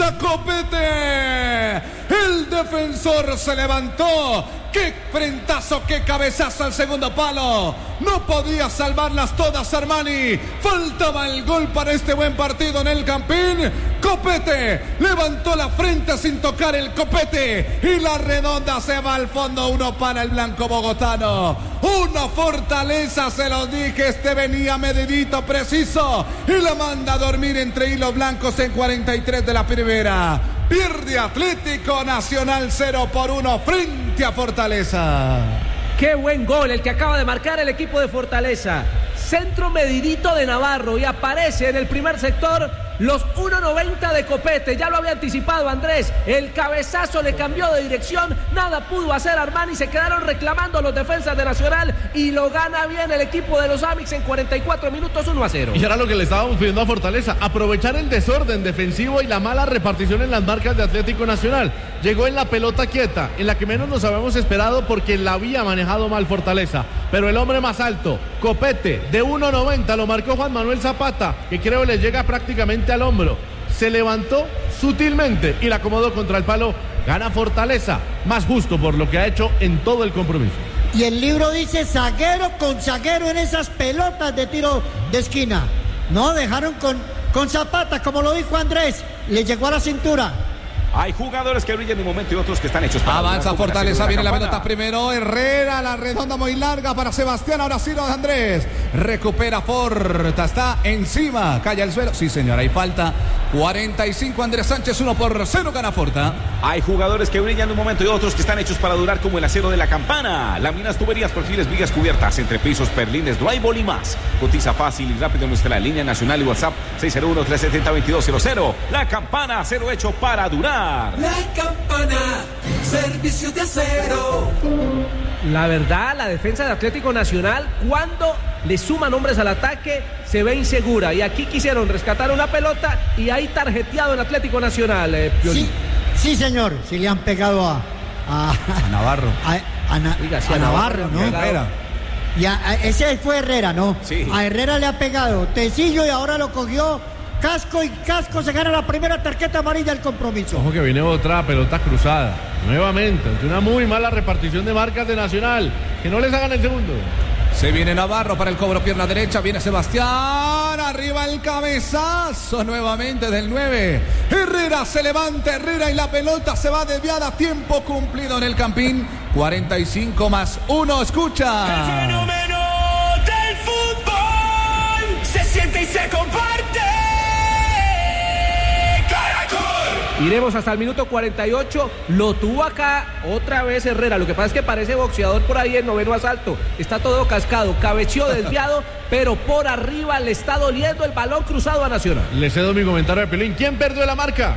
Fortaleza, Copete. El defensor se levantó. ¡Qué frentazo, qué cabezazo al segundo palo! No podía salvarlas todas Armani. Faltaba el gol para este buen partido en el Campín. Copete levantó la frente sin tocar el copete. Y la redonda se va al fondo. 1 para el blanco bogotano. 1 Fortaleza, se los dije. Este venía medidito, preciso. Y la manda a dormir entre hilos blancos en 43 de la primera. Pierde Atlético Nacional 0-1 frente a Fortaleza. Qué buen gol el que acaba de marcar el equipo de Fortaleza. Centro medidito de Navarro y aparece en el primer sector los 1.90 de Copete. Ya lo había anticipado Andrés. El cabezazo le cambió de dirección. Nada pudo hacer Armani. Se quedaron reclamando los defensas de Nacional y lo gana bien el equipo de los Amix en 44 minutos 1-0. Y era lo que le estábamos pidiendo a Fortaleza. Aprovechar el desorden defensivo y la mala repartición en las marcas de Atlético Nacional. Llegó en la pelota quieta, en la que menos nos habíamos esperado porque la había manejado mal Fortaleza. Pero el hombre más alto, Copete, de 1.90, lo marcó Juan Manuel Zapata, que creo le llega prácticamente al hombro. Se levantó sutilmente y la acomodó contra el palo. Gana Fortaleza, más justo por lo que ha hecho en todo el compromiso. Y el libro dice zaguero con zaguero en esas pelotas de tiro de esquina. No, dejaron con Zapata, como lo dijo Andrés, le llegó a la cintura. Hay jugadores que brillan de momento y otros que están hechos para... Avanza Fortaleza, viene la pelota primero. Herrera, la redonda muy larga para Sebastián. Ahora sí lo de Andrés. Recupera Forta, está encima. Calla el suelo. Sí, señor, hay falta. 45 Andrés Sánchez, 1-0, gana Forta. Hay jugadores que brillan de un momento y otros que están hechos para durar como el acero de la campana. Láminas, tuberías, perfiles, vigas cubiertas, entrepisos, perlines, drywall y más. Cotiza fácil y rápido en nuestra línea nacional y WhatsApp 601-370-2200. La campana, acero hecho para durar. La campana, servicio de acero. La verdad, la defensa de Atlético Nacional, cuando le suman hombres al ataque, se ve insegura. Y aquí quisieron rescatar una pelota y ahí tarjeteado el Atlético Nacional. Sí, señor. Sí le han pegado a Navarro. A Navarro, ¿no? Herrera. Ese fue Herrera, ¿no? Sí. A Herrera le ha pegado Tecillo y ahora lo cogió Casco, y Casco se gana la primera tarjeta amarilla del compromiso. Ojo que viene otra pelota cruzada. Nuevamente, ante una muy mala repartición de marcas de Nacional. Que no les hagan el segundo. Se viene Navarro para el cobro, pierna derecha. Viene Sebastián. Arriba el cabezazo nuevamente del 9. Herrera se levanta, Herrera, y la pelota se va desviada. Tiempo cumplido en el Campín. 45+1. Escucha. El fenómeno del fútbol se siente y se comparte. Iremos hasta el minuto 48. Lo tuvo acá otra vez Herrera. Lo que pasa es que parece boxeador por ahí en noveno asalto. Está todo cascado, cabeció desviado, pero por arriba le está doliendo el balón cruzado a Nacional. Le cedo mi comentario a Pelín. ¿Quién perdió la marca?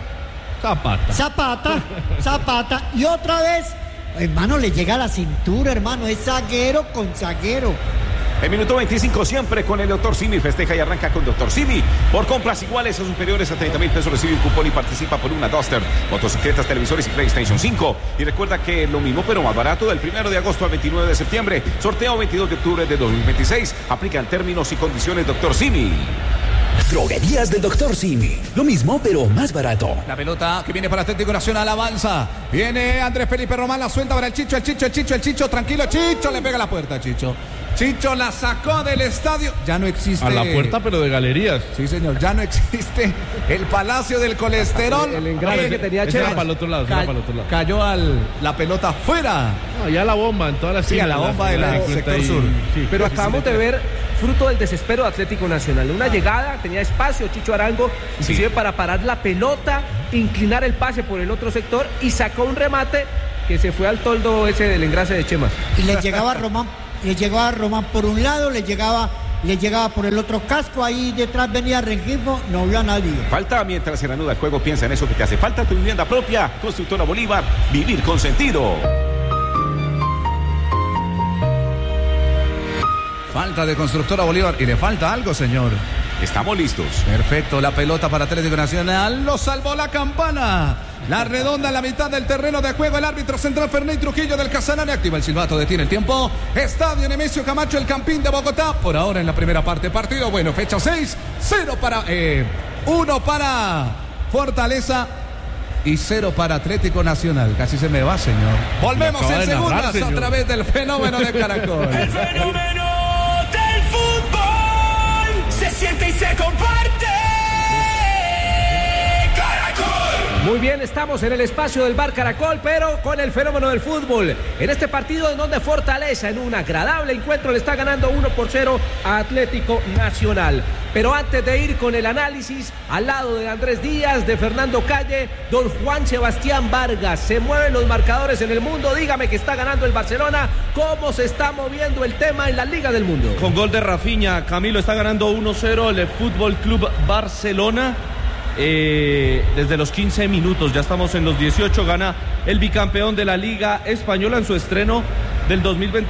Zapata. Y otra vez, hermano, le llega a la cintura, hermano. Es zaguero con zaguero. El minuto 25 siempre con el Dr. Simi. Festeja y arranca con Dr. Simi. Por compras iguales o superiores a 30,000 pesos recibe un cupón y participa por una Duster, motocicletas, televisores y PlayStation 5. Y recuerda que lo mismo pero más barato del 1 de agosto al 29 de septiembre. Sorteo 22 de octubre de 2026. Aplican términos y condiciones Dr. Simi. Droguerías del Dr. Simi. Lo mismo, pero más barato. La pelota que viene para Atlético Nacional avanza. Viene Andrés Felipe Román, la suelta para el Chicho. Tranquilo, Chicho, le pega a la puerta, Chicho la sacó del estadio. Ya no existe. A la puerta, pero de galerías. Sí, señor, ya no existe el Palacio del Colesterol. El engrane que tenía Chema. Para el otro lado, Cayó la pelota fuera. No, ya la bomba en todas las a la bomba del sector sur. Sí, pero acabamos de ver fruto del desespero de Atlético Nacional. Una llegada, tenía espacio Chicho Arango, inclusive para parar la pelota, inclinar el pase por el otro sector y sacó un remate que se fue al toldo ese del engrase de Chemas. Y le llegaba a Román por un lado, le llegaba por el otro casco, ahí detrás venía Rengifo, no vio a nadie. Falta mientras se reanuda el juego, piensa en eso que te hace falta, tu vivienda propia. Constructora Bolívar, vivir con sentido. Falta de Constructora Bolívar y le falta algo, señor. Estamos listos. Perfecto, la pelota para Atlético Nacional, lo salvó la campana. La redonda en la mitad del terreno de juego. El árbitro central Ferney Trujillo del Casanare activa el silbato, detiene el tiempo. Estadio Nemesio Camacho, el Campín de Bogotá. Por ahora en la primera parte partido. Bueno, fecha 6, 1 para Fortaleza, y 0 para Atlético Nacional. Casi se me va, señor. Volvemos en segundas a través del fenómeno de Caracol. El fenómeno del fútbol se siente y se comparte. Muy bien, estamos en el espacio del Bar Caracol, pero con el fenómeno del fútbol. En este partido en donde Fortaleza, en un agradable encuentro, le está ganando 1-0 a Atlético Nacional. Pero antes de ir con el análisis, al lado de Andrés Díaz, de Fernando Calle, don Juan Sebastián Vargas. Se mueven los marcadores en el mundo. Dígame que está ganando el Barcelona. ¿Cómo se está moviendo el tema en la Liga del Mundo? Con gol de Rafinha, Camilo, está ganando 1-0 el Fútbol Club Barcelona. Desde los 15 minutos, ya estamos en los 18, gana el bicampeón de la Liga Española en su estreno del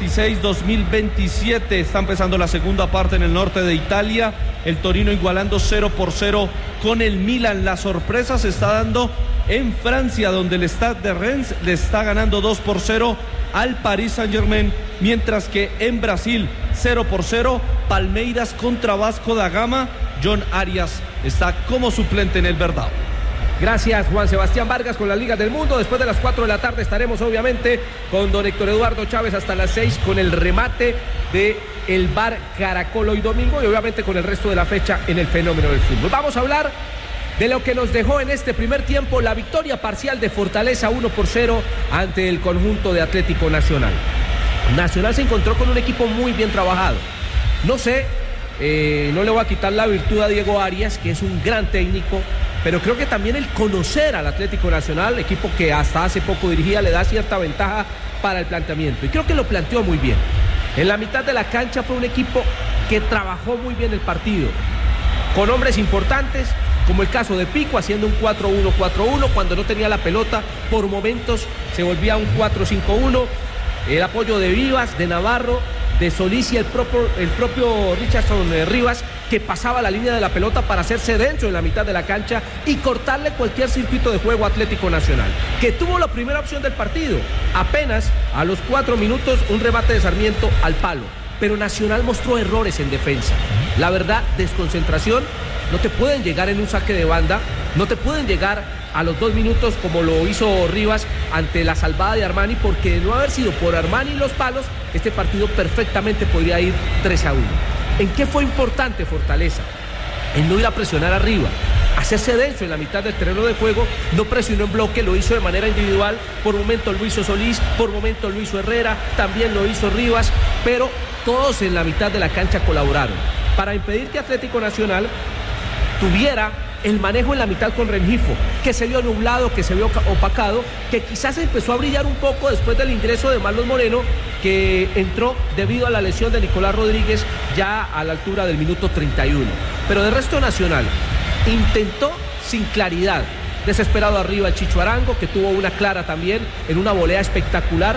2026-2027. Está empezando la segunda parte en el norte de Italia, el Torino igualando 0-0 con el Milan. La sorpresa se está dando en Francia, donde el Stade de Reims le está ganando 2-0 al Paris Saint-Germain, mientras que en Brasil 0-0, Palmeiras contra Vasco da Gama. John Arias está como suplente en el Verdão. Gracias, Juan Sebastián Vargas, con la Liga del Mundo. Después de las 4 de la tarde estaremos obviamente con don Héctor Eduardo Chávez hasta las 6 con el remate de el Bar Caracol hoy domingo y obviamente con el resto de la fecha en el fenómeno del fútbol. Vamos a hablar de lo que nos dejó en este primer tiempo la victoria parcial de Fortaleza 1-0 ante el conjunto de Atlético Nacional. Nacional se encontró con un equipo muy bien trabajado. No sé, no le voy a quitar la virtud a Diego Arias, que es un gran técnico, pero creo que también el conocer al Atlético Nacional, equipo que hasta hace poco dirigía, le da cierta ventaja para el planteamiento. Y creo que lo planteó muy bien. En la mitad de la cancha fue un equipo que trabajó muy bien el partido, con hombres importantes, como el caso de Pico, haciendo un 4-1-4-1, cuando no tenía la pelota, por momentos se volvía un 4-5-1, el apoyo de Vivas, de Navarro, de Solís y el propio Richardson Rivas, que pasaba la línea de la pelota para hacerse denso en la mitad de la cancha y cortarle cualquier circuito de juego a Atlético Nacional, que tuvo la primera opción del partido, apenas a los 4 minutos un remate de Sarmiento al palo, pero Nacional mostró errores en defensa, la verdad, desconcentración. No te pueden llegar en un saque de banda, no te pueden llegar a los 2 minutos como lo hizo Rivas ante la salvada de Armani, porque de no haber sido por Armani y los palos, este partido perfectamente podría ir 3-1. ¿En qué fue importante Fortaleza? En no ir a presionar arriba, hacerse denso en la mitad del terreno de juego, no presionó en bloque, lo hizo de manera individual, por momentos lo hizo Solís, por momentos lo hizo Herrera, también lo hizo Rivas, pero todos en la mitad de la cancha colaboraron para impedir que Atlético Nacional tuviera el manejo en la mitad con Rengifo, que se vio nublado, que se vio opacado, que quizás empezó a brillar un poco después del ingreso de Marlon Moreno, que entró debido a la lesión de Nicolás Rodríguez ya a la altura del minuto 31. Pero de resto Nacional intentó sin claridad, desesperado arriba el Chicho Arango, que tuvo una clara también en una volea espectacular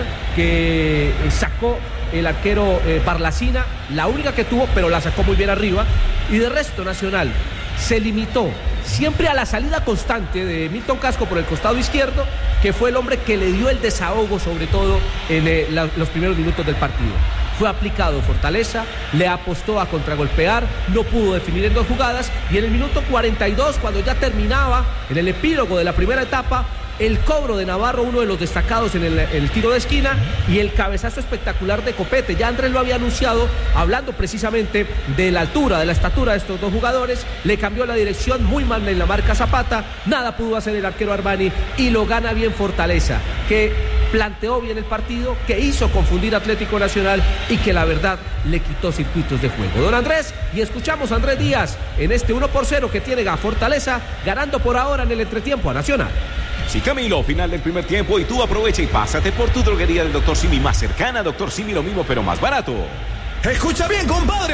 que sacó el arquero Barlacina, la única que tuvo, pero la sacó muy bien arriba. Y de resto Nacional se limitó siempre a la salida constante de Milton Casco por el costado izquierdo, que fue el hombre que le dio el desahogo, sobre todo en los primeros minutos del partido. Fue aplicado Fortaleza, le apostó a contragolpear, no pudo definir en 2 jugadas, y en el minuto 42, cuando ya terminaba, en el epílogo de la primera etapa, el cobro de Navarro, uno de los destacados en el tiro de esquina, y el cabezazo espectacular de Copete. Ya Andrés lo había anunciado, hablando precisamente de la altura, de la estatura de estos 2 jugadores. Le cambió la dirección, muy mal en la marca Zapata, nada pudo hacer el arquero Armani, y lo gana bien Fortaleza, que planteó bien el partido, que hizo confundir a Atlético Nacional y que la verdad le quitó circuitos de juego. Don Andrés, y escuchamos a Andrés Díaz en este 1-0 que tiene a Fortaleza, ganando por ahora en el entretiempo a Nacional. Sí, Camilo, final del primer tiempo y tú aprovecha y pásate por tu droguería del Dr. Simi más cercana. Dr. Simi, lo mismo pero más barato. Escucha bien, compadre.